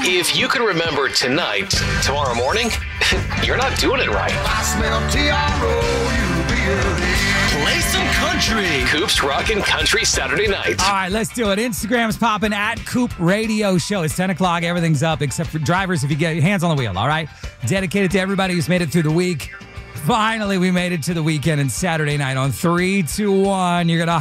If you can remember tonight, tomorrow morning, you're not doing it right. I smell you'll be early. Play some country. Coop's Rockin' Country Saturday night. All right, let's do it. Instagram's popping at Coop Radio Show. It's 10 o'clock. Everything's up except for drivers if you get your hands on the wheel, all right? Dedicated to everybody who's made it through the week. Finally, we made it to the weekend and Saturday night on 3, 2, 1. You're going to